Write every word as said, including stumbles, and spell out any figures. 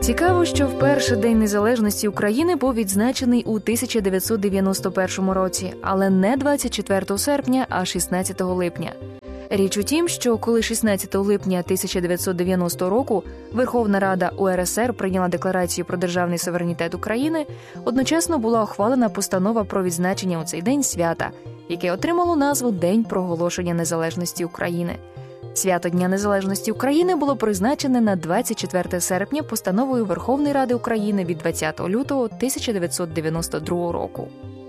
Цікаво, що вперше День Незалежності України був відзначений у тисяча дев'ятсот дев'яносто першому році, але не двадцять четвертого серпня, а шістнадцятого липня. Річ у тім, що коли шістнадцятого липня тисяча дев'ятсот дев'яностого року Верховна Рада У Ер Ес Ер прийняла Декларацію про державний суверенітет України, одночасно була ухвалена постанова про відзначення у цей день свята, яке отримало назву День проголошення незалежності України. Свято Дня Незалежності України було призначене на двадцять четвертого серпня постановою Верховної Ради України від двадцятого лютого тисяча дев'ятсот дев'яносто другого року.